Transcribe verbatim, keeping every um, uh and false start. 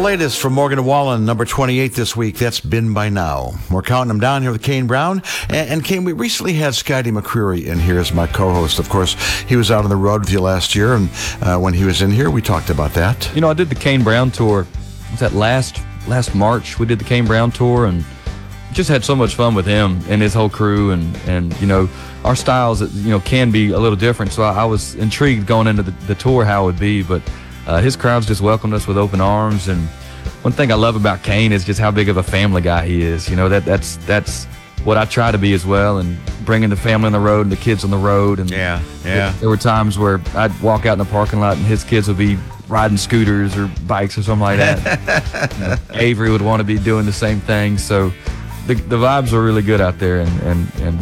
latest from Morgan Wallen, number twenty-eight this week. That's Been By Now. We're counting them down here with Kane Brown. And, and Kane, we recently had Scotty McCreery in here as my co-host. Of course, he was out on the road with you last year, and uh, when he was in here, we talked about that. You know, I did the Kane Brown tour. Was that last last March? We did the Kane Brown tour, and just had so much fun with him and his whole crew. And, and you know, our styles, you know, can be a little different. So I, I was intrigued going into the, the tour how it would be, but Uh, his crowds just welcomed us with open arms, and one thing I love about Kane is just how big of a family guy he is. You know, that that's that's what I try to be as well, and bringing the family on the road and the kids on the road. And yeah, yeah. There, there were times where I'd walk out in the parking lot and his kids would be riding scooters or bikes or something like that. You know, Avery would want to be doing the same thing. So the the vibes are really good out there, and and and.